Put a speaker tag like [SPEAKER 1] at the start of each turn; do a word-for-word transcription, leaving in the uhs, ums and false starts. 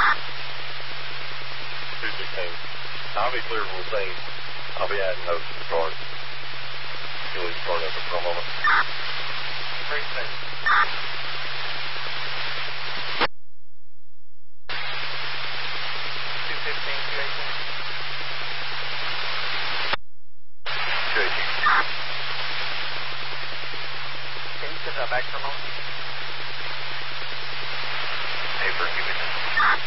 [SPEAKER 1] two sixteen. I'll be clear from the scene. I'll be adding notes to the card. You'll leave the card open for a moment.
[SPEAKER 2] three six. two fifteen, two eighteen.
[SPEAKER 1] two eighteen.
[SPEAKER 2] Can you set that back for a moment?
[SPEAKER 1] Hey, for give me